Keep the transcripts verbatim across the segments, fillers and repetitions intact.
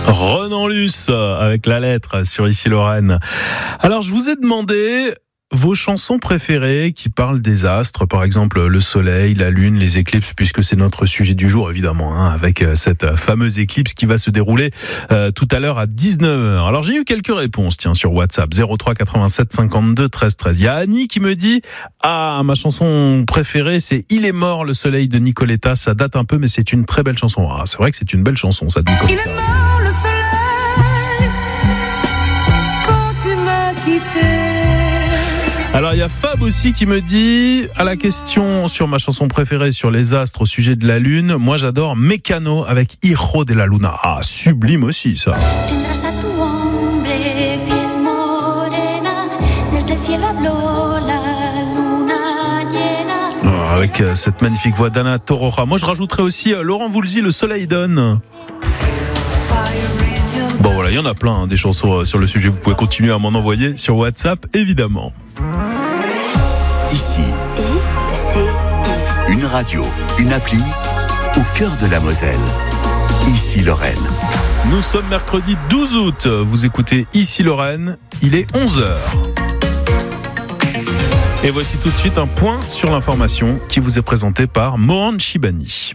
Renan Luce avec la lettre sur Ici Lorraine. Alors je vous ai demandé vos chansons préférées qui parlent des astres, par exemple le soleil, la lune, les éclipses, puisque c'est notre sujet du jour évidemment, hein, avec cette fameuse éclipse qui va se dérouler euh, tout à l'heure à dix-neuf heures. Alors j'ai eu quelques réponses tiens sur WhatsApp zéro trois quatre-vingt-sept cinquante-deux treize treize. Il y a Annie qui me dit ah ma chanson préférée c'est Il est mort le soleil de Nicoletta, ça date un peu mais c'est une très belle chanson. Ah c'est vrai que c'est une belle chanson ça de Nicoletta. Il est mort le soleil quand tu m'as quitté. Alors il y a Fab aussi qui me dit à la question sur ma chanson préférée sur les astres au sujet de la lune, moi j'adore Mécano avec Hijo de la Luna. Ah sublime aussi ça. Oh, avec cette magnifique voix d'Anna Torroja. Moi je rajouterais aussi euh, Laurent Voulzy, Le Soleil donne. Bon voilà, il y en a plein hein, des chansons sur le sujet. Vous pouvez continuer à m'en envoyer sur WhatsApp évidemment. Ici, I C I. Une radio, une appli au cœur de la Moselle. Ici Lorraine. Nous sommes mercredi douze août. Vous écoutez Ici Lorraine. Il est onze heures. Et voici tout de suite un point sur l'information qui vous est présenté par Mohan Chibani.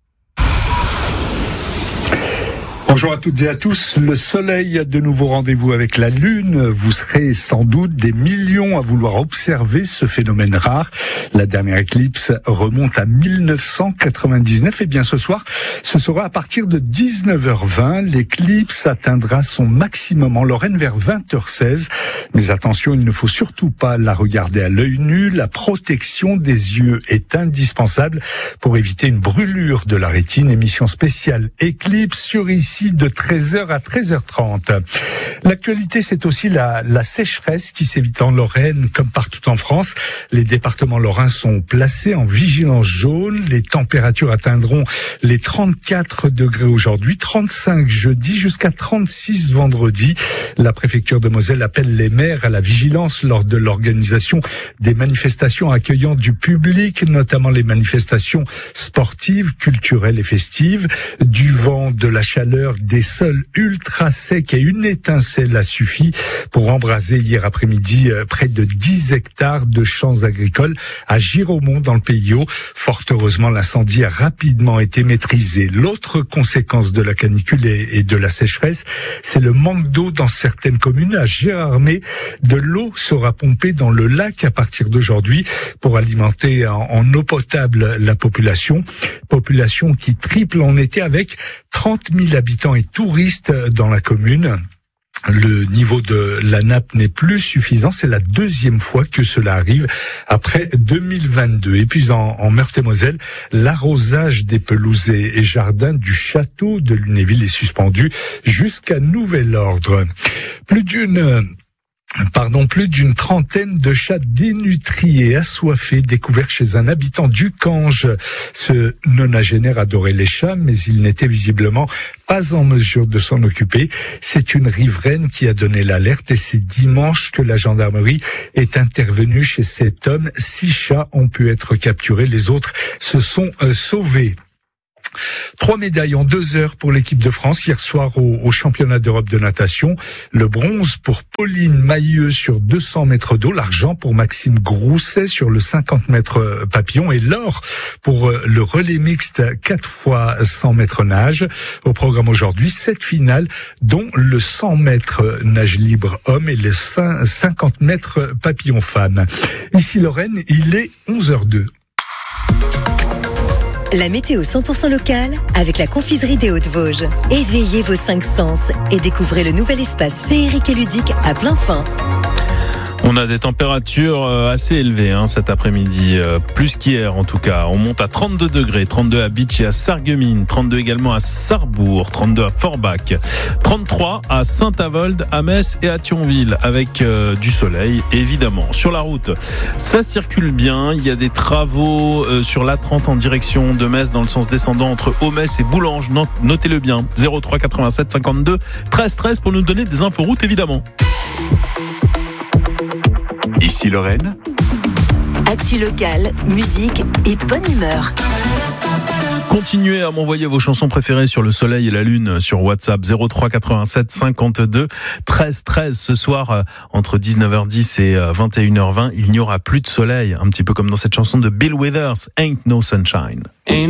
Bonjour à toutes et à tous. Le soleil a de nouveau rendez-vous avec la lune. Vous serez sans doute des millions à vouloir observer ce phénomène rare. La dernière éclipse remonte à mille neuf cent quatre-vingt-dix-neuf. Et bien ce soir, ce sera à partir de dix-neuf heures vingt. L'éclipse atteindra son maximum en Lorraine vers vingt heures seize. Mais attention, il ne faut surtout pas la regarder à l'œil nu. La protection des yeux est indispensable pour éviter une brûlure de la rétine. Émission spéciale éclipse sur Ici de treize heures à treize heures trente. L'actualité, c'est aussi la, la sécheresse qui sévit en Lorraine comme partout en France. Les départements lorrains sont placés en vigilance jaune. Les températures atteindront les trente-quatre degrés aujourd'hui, trente-cinq jeudi, jusqu'à trente-six vendredi. La préfecture de Moselle appelle les maires à la vigilance lors de l'organisation des manifestations accueillant du public, notamment les manifestations sportives, culturelles et festives. Du vent, de la chaleur, des sols ultra secs et une étincelle a suffi pour embraser hier après-midi près de dix hectares de champs agricoles à Giromont dans le Pays Haut. Fort heureusement, l'incendie a rapidement été maîtrisé. L'autre conséquence de la canicule et de la sécheresse, c'est le manque d'eau dans certaines communes. À Gérardmer, de l'eau sera pompée dans le lac à partir d'aujourd'hui pour alimenter en, en eau potable la population. Population qui triple en été avec trente mille habitants et touristes dans la commune. Le niveau de la nappe n'est plus suffisant. C'est la deuxième fois que cela arrive après deux mille vingt-deux. Et puis en, en Meurthe-et-Moselle, l'arrosage des pelouses et jardins du château de Lunéville est suspendu jusqu'à nouvel ordre. Plus d'une Pardon, plus d'une trentaine de chats dénutris et assoiffés découverts chez un habitant du Cange. Ce nonagénaire adorait les chats, mais il n'était visiblement pas en mesure de s'en occuper. C'est une riveraine qui a donné l'alerte et c'est dimanche que la gendarmerie est intervenue chez cet homme. Six chats ont pu être capturés, les autres se sont euh, sauvés. Trois médailles en deux heures pour l'équipe de France hier soir au, au championnat d'Europe de natation. Le bronze pour Pauline Mailleux sur deux cents mètres d'eau, l'argent pour Maxime Grousset sur le cinquante mètres papillon et l'or pour le relais mixte quatre fois cent mètres nage. Au programme aujourd'hui, sept finales dont le cent mètres nage libre homme et le cinquante mètres papillon femme. Ici Lorraine, il est onze heures deux. La météo cent pour cent locale avec la confiserie des Hautes-Vosges. Éveillez vos cinq sens et découvrez le nouvel espace féerique et ludique à plein fin. On a des températures assez élevées hein, cet après-midi, euh, plus qu'hier en tout cas. On monte à trente-deux degrés, trente-deux à Bitche et à Sarreguemines, trente-deux également à Sarrebourg, trente-deux à Forbach, trente-trois à Saint-Avold, à Metz et à Thionville, avec euh, du soleil évidemment. Sur la route, ça circule bien, il y a des travaux euh, sur l'A trente en direction de Metz dans le sens descendant entre Haut-Metz et Boulanges, notez-le bien, zéro trois quatre-vingt-sept cinquante-deux treize treize pour nous donner des infos routes évidemment. Ici Lorraine. Actu locale, musique et bonne humeur. Continuez à m'envoyer vos chansons préférées sur le soleil et la lune sur WhatsApp zéro trois quatre-vingt-sept cinquante-deux treize treize. Ce soir, entre dix-neuf heures dix et vingt et une heures vingt, il n'y aura plus de soleil. Un petit peu comme dans cette chanson de Bill Withers, Ain't No Sunshine.